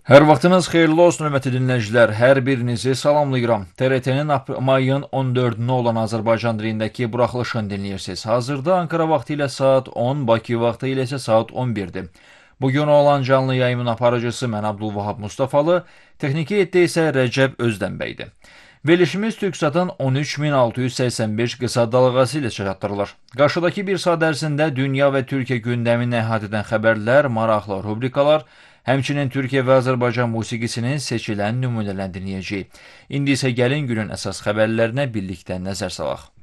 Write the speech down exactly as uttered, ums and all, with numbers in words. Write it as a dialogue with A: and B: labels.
A: Hər vaxtınız xeyirli olsun, hörmətli dinləyicilər. Hər birinizi salamlayıram. T R T-nin mayın on dördünə olan Azərbaycan dilindəki buraxılışını dinləyirsiniz. Hazırda Ankara vaxtı ilə saat on, Bakı vaxtı ilə isə saat on birdir. Bugün olan canlı yayımın aparıcısı mən Abdulvahab Mustafalı, texniki heyətdə isə Rəcəb Özdənbəydir. Verilişimiz Türksatın on üç min altı yüz səksən beş qısa dalğası ilə çatdırılır. Qarşıdakı bir saat ərzində dünya və Türkiyə gündəmini əhatə edən xəbərlər, maraqlı rubrikalar, həmçinin Türkiyə və Azərbaycan musiqisinin seçilən nümunələrini dinləyəcəyik. İndi isə gəlin günün əsas xəbərlərinə birlikdə nəzər salaq.